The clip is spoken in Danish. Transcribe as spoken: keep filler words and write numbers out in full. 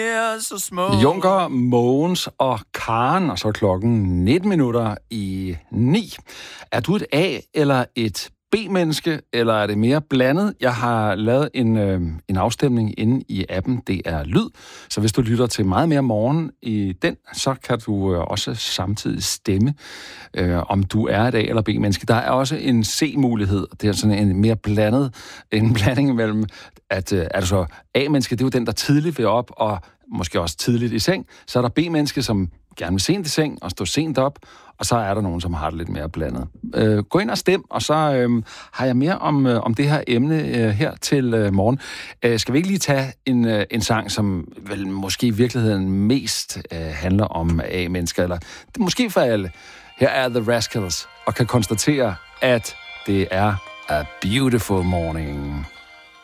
Junker, Mogens og Karen, og så er klokken nitten minutter i ni. Er du et A- eller et B-menneske, eller er det mere blandet? Jeg har lavet en, øh, en afstemning inde i appen, det er Lyd. Så hvis du lytter til meget mere morgen i den, så kan du øh, også samtidig stemme, øh, om du er et A- eller B-menneske. Der er også en C-mulighed. Det er sådan en mere blandet, en blanding mellem, at øh, er du så A-menneske, det er jo den, der tidligt vil op, og måske også tidligt i seng. Så er der B-menneske, som gerne vil sent i seng og stå sent op, og så er der nogen, som har det lidt mere blandet. Øh, gå ind og stem, og så øh, har jeg mere om, øh, om det her emne øh, her til øh, morgen. Øh, skal vi ikke lige tage en, øh, en sang, som vel måske i virkeligheden mest øh, handler om A-mennesker, eller måske for alle. Her er The Rascals, og kan konstatere, at det er A Beautiful Morning.